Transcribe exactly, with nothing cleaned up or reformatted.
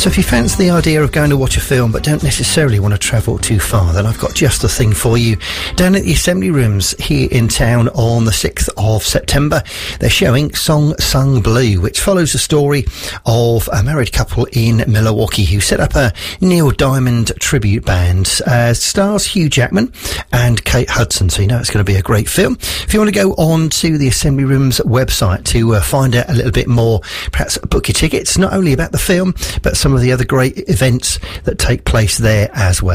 So if you fancy the idea of going to watch a film but don't necessarily want to travel too far, then I've got just the thing for you. Down at the Assembly Rooms here in town on the sixth of September, they're showing Song Sung Blue, which follows the story of a married couple in Milwaukee who set up a Neil Diamond tribute band. Uh, stars Hugh Jackman and Kate Hudson, so you know it's going to be a great film. If you want to go on to the Assembly Rooms website to uh, find out a little bit more, perhaps book your tickets, not only about the film, but some of the other great events that take place there as well.